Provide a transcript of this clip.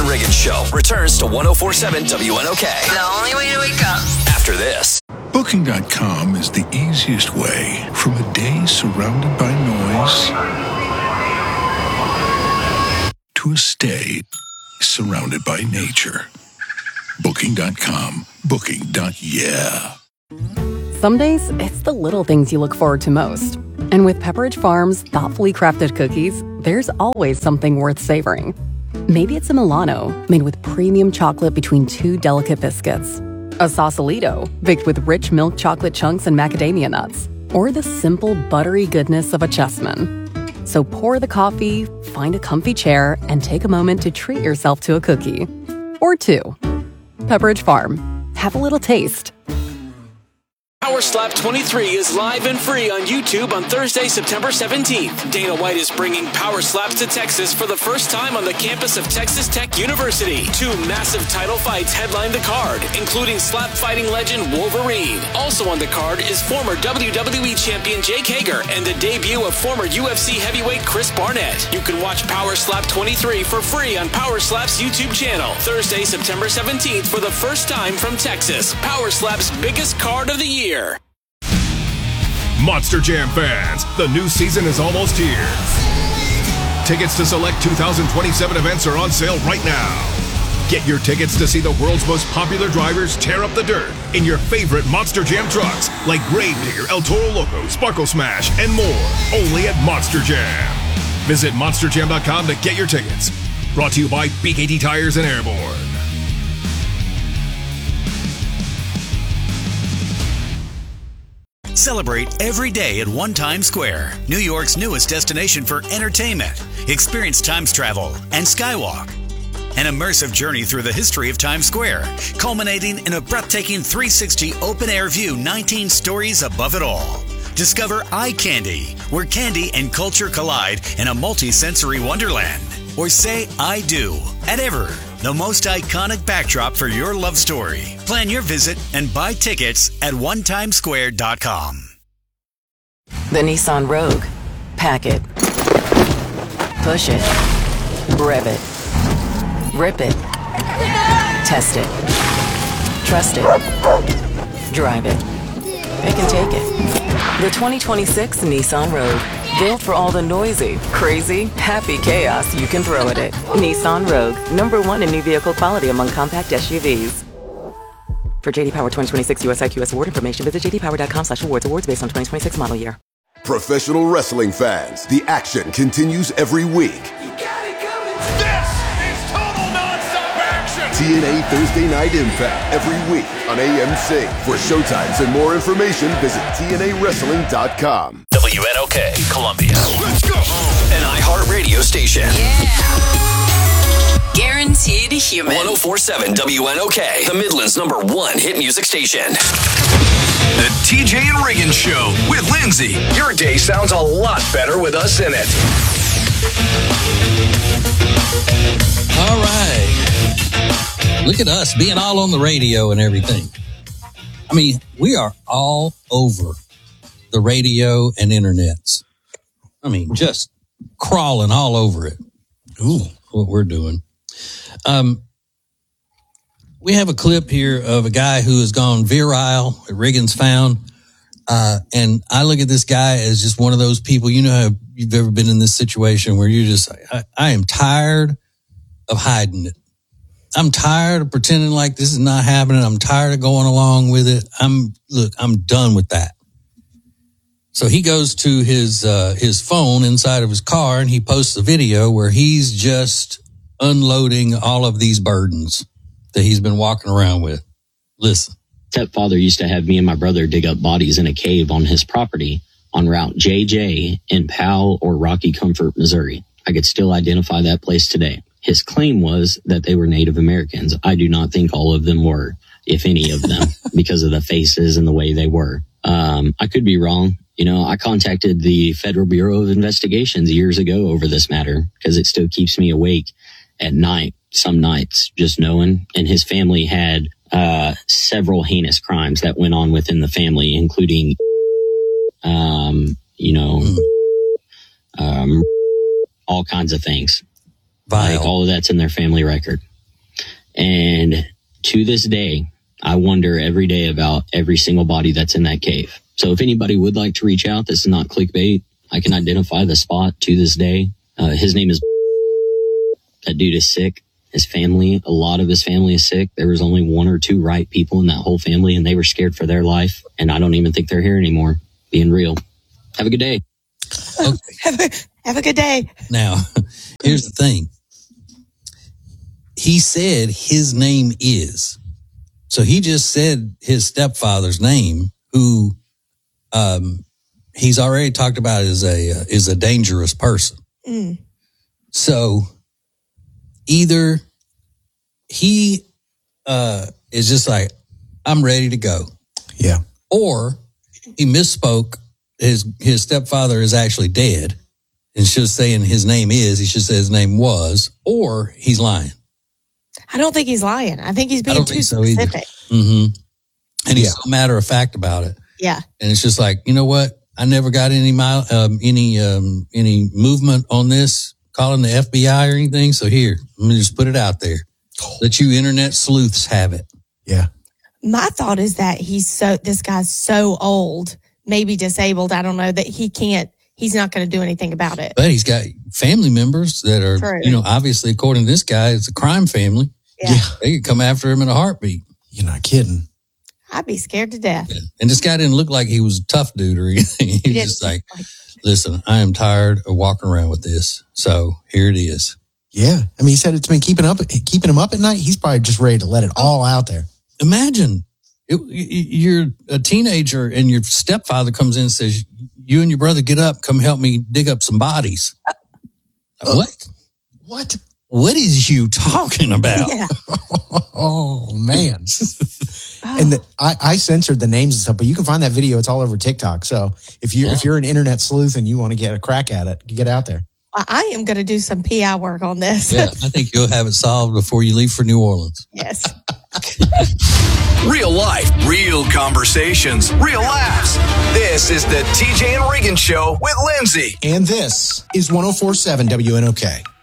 and Riggins Show returns to 104.7 WNOK. The only way to wake up. After this. Booking.com is the easiest way from a day surrounded by noise to a stay surrounded by nature. Booking.com. Booking.yeah. Some days, it's the little things you look forward to most. And with Pepperidge Farm's thoughtfully crafted cookies, there's always something worth savoring. Maybe it's a Milano, made with premium chocolate between two delicate biscuits. A Sausalito, baked with rich milk chocolate chunks and macadamia nuts. Or the simple, buttery goodness of a Chessman. So pour the coffee, find a comfy chair, and take a moment to treat yourself to a cookie. Or two. Pepperidge Farm. Have a little taste. Power Slap 23 is live and free on YouTube on Thursday, September 17th. Dana White is bringing Power Slaps to Texas for the first time on the campus of Texas Tech University. 2 massive title fights headline the card, including slap fighting legend Wolverine. Also on the card is former WWE champion Jake Hager and the debut of former UFC heavyweight Chris Barnett. You can watch Power Slap 23 for free on Power Slap's YouTube channel. Thursday, September 17th for the first time from Texas. Power Slap's biggest card of the year. Monster Jam fans, the new season is almost here. Tickets to select 2027 events are on sale right now. Get your tickets to see the world's most popular drivers tear up the dirt in your favorite Monster Jam trucks like Gravedigger, El Toro Loco, Sparkle Smash, and more, only at Monster Jam. Visit monsterjam.com to get your tickets. Brought to you by BKT Tires and Airborne. Celebrate every day at One Times Square, New York's newest destination for entertainment. Experience Times Travel and Skywalk. An immersive journey through the history of Times Square, culminating in a breathtaking 360 open-air view 19 stories above it all. Discover Eye Candy, where candy and culture collide in a multi-sensory wonderland. Or say I do at Ever, the most iconic backdrop for your love story. Plan your visit and buy tickets at onetimesquare.com. The Nissan Rogue. Pack it. Push it. Rev it. Rip it. Test it. Trust it. Drive it. It can take it. The 2026 Nissan Rogue. Built for all the noisy, crazy, happy chaos you can throw at it. Nissan Rogue, #1 in new vehicle quality among compact SUVs. For JD Power 2026 US IQS award information, visit jdpower.com/awards. Awards based on 2026 model year. Professional wrestling fans, the action continues every week. You got it coming. This is total non-stop action. TNA Thursday Night Impact every week on AMC. For showtimes and more information, visit TNAWrestling.com. WNOK, Columbia. Let's go. An iHeartRadio station. Yeah. Guaranteed human. 104.7 WNOK, the Midland's #1 hit music station. The TJ and Riggins Show with Lindsay. Your day sounds a lot better with us in it. All right. Look at us being all on the radio and everything. I mean, we are all over the radio and internets. I mean, just crawling all over it. Ooh, what we're doing. We have a clip here of a guy who has gone viral at Riggins Found. And I look at this guy as just one of those people, you know, how you've ever been in this situation where you're just, I am tired of hiding it. I'm tired of pretending like this is not happening. I'm tired of going along with it. I'm done with that. So he goes to his phone inside of his car and he posts a video where he's just unloading all of these burdens that he's been walking around with. Listen. Stepfather used to have me and my brother dig up bodies in a cave on his property on Route JJ in Powell or Rocky Comfort, Missouri. I could still identify that place today. His claim was that they were Native Americans. I do not think all of them were, if any of them, because of the faces and the way they were. I could be wrong. You know, I contacted the Federal Bureau of Investigations years ago over this matter because it still keeps me awake at night, some nights, just knowing. And his family had several heinous crimes that went on within the family, including, all kinds of things. Vile. Like all of that's in their family record. And to this day, I wonder every day about every single body that's in that cave. So if anybody would like to reach out, this is not clickbait. I can identify the spot to this day. His name is... That dude is sick. His family, a lot of his family is sick. There was only 1 or 2 right people in that whole family, and they were scared for their life. And I don't even think they're here anymore. Being real. Have a good day. Okay. Have a good day. Now, here's the thing. He said his name is. So he just said his stepfather's name, who he's already talked about as a dangerous person. Mm. So either he is just like, I'm ready to go. Yeah. Or he misspoke. His stepfather is actually dead. Instead of saying his name is, he should say his name was, or he's lying. I don't think he's lying. I think he's being too specific. Mm-hmm. And he's so matter of fact about it. Yeah. And it's just like, you know what? I never got any movement on this, calling the FBI or anything. So here, let me just put it out there. Let you internet sleuths have it. Yeah. My thought is that this guy's so old, maybe disabled. I don't know that he's not going to do anything about it. But he's got family members that are, True. Obviously, according to this guy, it's a crime family. Yeah. They could come after him in a heartbeat. You're not kidding. I'd be scared to death. Yeah. And this guy didn't look like he was a tough dude or anything. He was just like, listen, I am tired of walking around with this. So here it is. Yeah. I mean, he said it's been keeping him up at night. He's probably just ready to let it all out there. Imagine you're a teenager and your stepfather comes in and says, you and your brother get up, come help me dig up some bodies. What? What is you talking about? Yeah. Oh, man. And I censored the names and stuff, but you can find that video. It's all over TikTok. So if you're an internet sleuth and you want to get a crack at it, get out there. I am going to do some PI work on this. Yeah, I think you'll have it solved before you leave for New Orleans. Yes. Real life, real conversations, real laughs. This is the TJ and Regan Show with Lindsay. And this is 104.7 WNOK.